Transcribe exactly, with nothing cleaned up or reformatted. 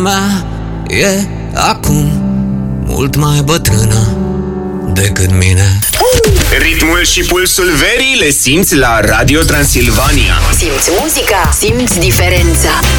mea e acum mult mai bătrână decât mine. Ritmul și pulsul verii le simți la Radio Transilvania. Simți muzica, simți diferența.